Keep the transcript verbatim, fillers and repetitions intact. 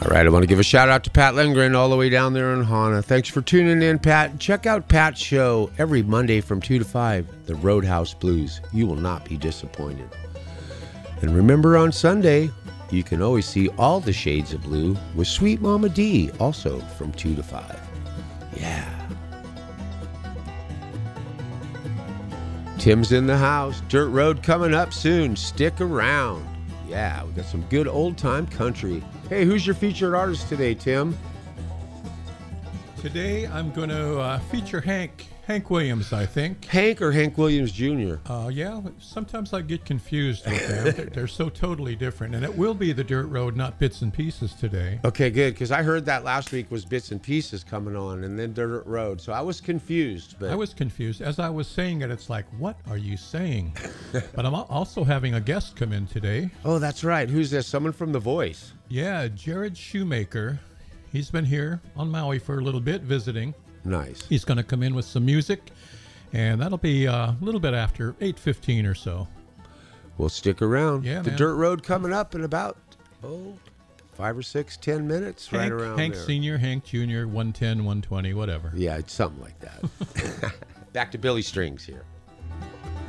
All right, I want to give a shout out to Pat Lindgren all the way down there in Hana. Thanks for tuning in, Pat. Check out Pat's show every Monday from two to five, The Roadhouse Blues. You will not be disappointed. And remember, on Sunday, you can always see all the shades of blue with Sweet Mama D, also from two to five. Yeah. Tim's in the house. Dirt Road coming up soon. Stick around. Yeah, we got some good old-time country. Hey, who's your featured artist today, Tim? Today I'm going to uh, feature Hank Hank Williams, I think. Hank or Hank Williams Junior? Uh, yeah, sometimes I get confused with them. they're, they're so totally different. And it will be the Dirt Road, not Bits and Pieces today. Okay, good, because I heard that last week was Bits and Pieces coming on and then Dirt Road. So I was confused. But I was confused. As I was saying it, it's like, what are you saying? But I'm al- also having a guest come in today. Oh, that's right. Who's this? Someone from The Voice. Yeah, Jared Shoemaker. He's been here on Maui for a little bit visiting. Nice. He's going to come in with some music, and that'll be uh, a little bit after eight fifteen or so. Well, stick around. Yeah, the man. Dirt Road coming up in about, oh, five or six, ten minutes, Hank, right around Hank there. Senior, Hank Junior, one ten, one twenty, whatever. Yeah, it's something like that. Back to Billy Strings here.